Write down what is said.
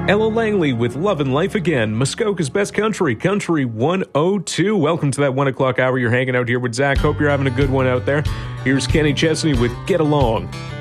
Ella Langley with Love and Life Again. Muskoka's Best Country, Country 102. Welcome to that 1 o'clock hour. You're hanging out here with Zach. Hope you're having a good one out there. Here's Kenny Chesney with Get Along.